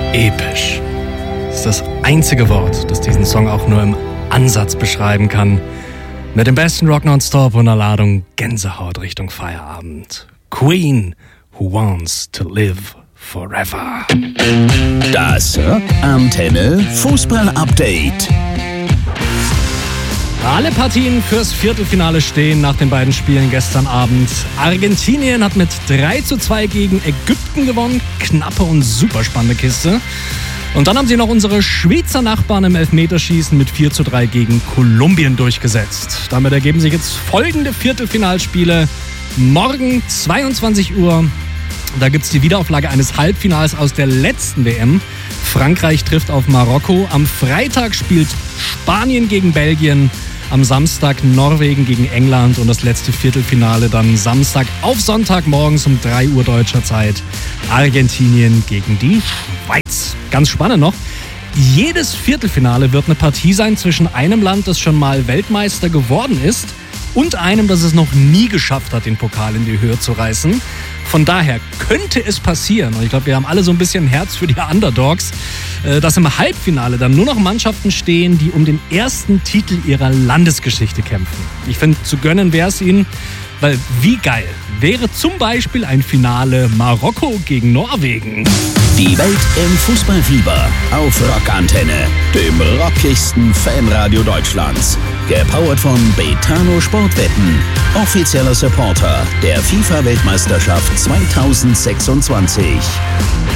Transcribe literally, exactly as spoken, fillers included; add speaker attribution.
Speaker 1: Episch. Das ist das einzige Wort, das diesen Song auch nur im Ansatz beschreiben kann. Mit dem besten Rock nonstop und einer Ladung Gänsehaut Richtung Feierabend. Queen, Who Wants to Live Forever.
Speaker 2: Das Rockantenne Fußball-Update.
Speaker 1: Alle Partien fürs Viertelfinale stehen nach den beiden Spielen gestern Abend. Argentinien hat mit drei zu zwei gegen Ägypten gewonnen. Knappe und super spannende Kiste. Und dann haben sie noch unsere Schweizer Nachbarn im Elfmeterschießen mit vier zu drei gegen Kolumbien durchgesetzt. Damit ergeben sich jetzt folgende Viertelfinalspiele. Morgen zweiundzwanzig Uhr. Da gibt es die Wiederauflage eines Halbfinals aus der letzten W M. Frankreich trifft auf Marokko. Am Freitag spielt Spanien gegen Belgien. Am Samstag Norwegen gegen England und das letzte Viertelfinale dann Samstag auf Sonntag morgens um drei Uhr deutscher Zeit. Argentinien gegen die Schweiz. Ganz spannend noch. Jedes Viertelfinale wird eine Partie sein zwischen einem Land, das schon mal Weltmeister geworden ist, und einem, das es noch nie geschafft hat, den Pokal in die Höhe zu reißen. Von daher könnte es passieren, und ich glaube, wir haben alle so ein bisschen Herz für die Underdogs, dass im Halbfinale dann nur noch Mannschaften stehen, die um den ersten Titel ihrer Landesgeschichte kämpfen. Ich finde, zu gönnen wäre es ihnen, weil wie geil wäre zum Beispiel ein Finale Marokko gegen Norwegen.
Speaker 2: Die Welt im Fußballfieber auf Rockantenne, dem rockigsten Fanradio Deutschlands. Gepowert von Betano Sportwetten, offizieller Supporter der FIFA-Weltmeisterschaft zweitausendsechsundzwanzig.